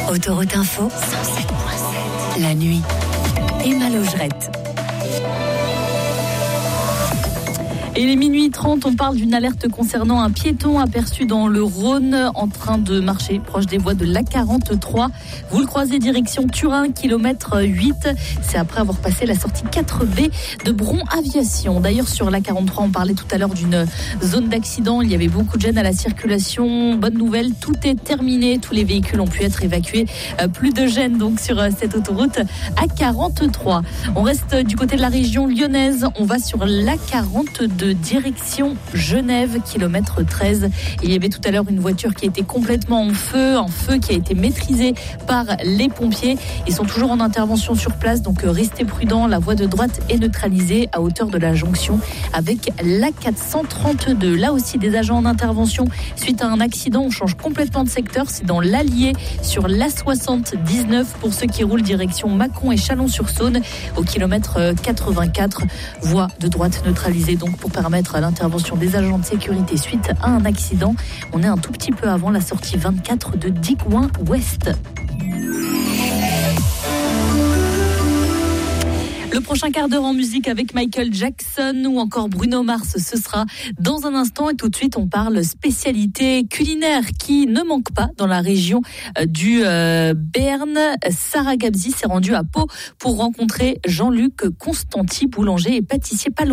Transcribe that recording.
Autoroute Info, 107.7. La nuit. Emma Logerette. Et les minuit 30, on parle d'une alerte concernant un piéton aperçu dans le Rhône en train de marcher proche des voies de l'A43. Vous le croisez direction Turin, kilomètre 8. C'est après avoir passé la sortie 4B de Bron Aviation. D'ailleurs, sur l'A43, on parlait tout à l'heure d'une zone d'accident. Il y avait beaucoup de gêne à la circulation. Bonne nouvelle, tout est terminé. Tous les véhicules ont pu être évacués. Plus de gêne donc sur cette autoroute A43. On reste du côté de la région lyonnaise. On va sur l'A42. Direction Genève, kilomètre 13. Il y avait tout à l'heure une voiture qui était complètement en feu qui a été maîtrisé par les pompiers. Ils sont toujours en intervention sur place, donc restez prudents. La voie de droite est neutralisée à hauteur de la jonction avec l'A432. Là aussi, des agents en intervention suite à un accident. On change complètement de secteur. C'est dans l'Allier sur l'A79 pour ceux qui roulent direction Mâcon et Chalon-sur-Saône au kilomètre 84. Voie de droite neutralisée donc pour permettre à l'intervention des agents de sécurité suite à un accident. On est un tout petit peu avant la sortie 24 de Digoin Ouest. Le prochain quart d'heure en musique avec Michael Jackson ou encore Bruno Mars, ce sera dans un instant. Et tout de suite, on parle spécialité culinaire qui ne manque pas dans la région du Béarn. Sarah Gabzi s'est rendue à Pau pour rencontrer Jean-Luc Constanti, boulanger et pâtissier